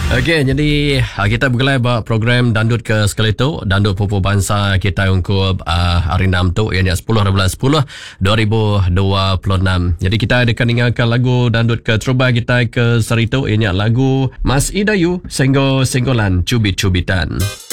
Okey, jadi kita bergelai buat program Dandut ke Sekali tu, Dandut Pupu Bangsa kita untuk hari 6 tu, ianya 10/10/2026. Jadi kita akan dengarkan lagu Dandut ke Terubah kita ke Seri tu, ianya lagu Mas Idayu Senggol-senggolan Cubit-cubitan.